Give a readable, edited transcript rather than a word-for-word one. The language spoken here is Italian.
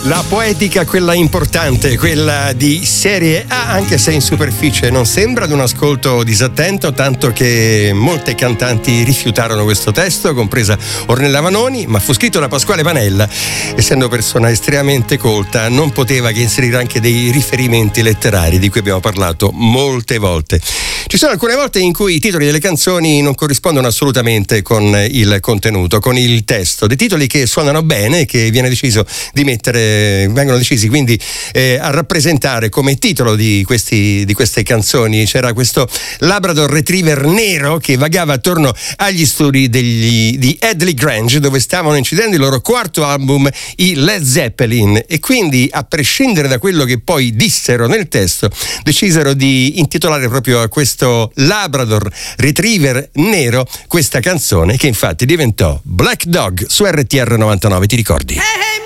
La poetica, quella importante, quella di serie A, anche se in superficie non sembra, ad un ascolto disattento, tanto che molte cantanti rifiutarono questo testo, compresa Ornella Vanoni, ma fu scritto da Pasquale Panella. Essendo persona estremamente colta, non poteva che inserire anche dei riferimenti letterari, di cui abbiamo parlato molte volte. Ci sono alcune volte in cui i titoli delle canzoni non corrispondono assolutamente con il contenuto, con il testo, dei titoli che suonano bene, che vengono decisi quindi a rappresentare come titolo di queste canzoni. C'era questo Labrador Retriever nero che vagava attorno agli studi di Headley Grange, dove stavano incidendo il loro quarto album, i Led Zeppelin, e quindi, a prescindere da quello che poi dissero nel testo, decisero di intitolare proprio a questo Labrador Retriever nero questa canzone, che infatti diventò Black Dog su RTR 99, ti ricordi? Hey, hey,